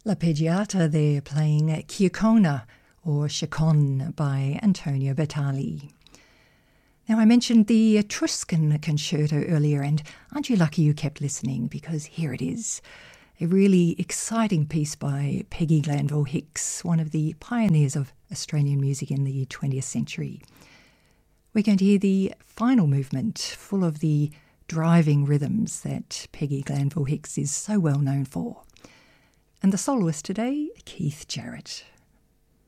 L'Arpeggiata there playing Ciaccona or Chaconne by Antonio Batali. Now, I mentioned the Etruscan Concerto earlier, and aren't you lucky you kept listening, because here it is, a really exciting piece by Peggy Glanville Hicks, one of the pioneers of Australian music in the 20th century. We're going to hear the final movement, full of the driving rhythms that Peggy Glanville Hicks is so well known for. And the soloist today, Keith Jarrett.